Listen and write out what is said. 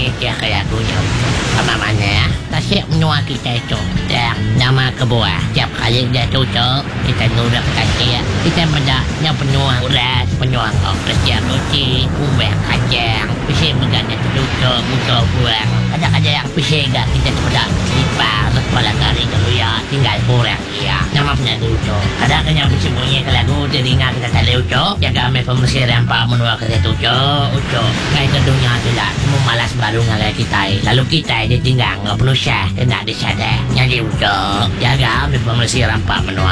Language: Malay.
Dia kayak punya sama mana ya. Tasik menua kita itu dan nama kebuah. Tiap kali dia tutup, kita nurak kasih. Kita mendaknya penuh urat, penuh kerja roti, ubah kacang. Bisa berganda tutup, untuk buang. Kadang-kadang bisa enggak kita sudah selipar, kepala kari dulu ya, tinggal kurang ya. Nama punya tutup. Kadang-kadang bisa bunyi ke lagu, telinga kita tak lucu. Jaga kami pemesiran Pak menua kita tutup, utup. Kayak tentunya tidak, semua malas baru ngalah kita. Lalu kita ditinggal, nggak penuh syah, kena disadar. Jadi utup. Jaga kami pemesiran Pak menua.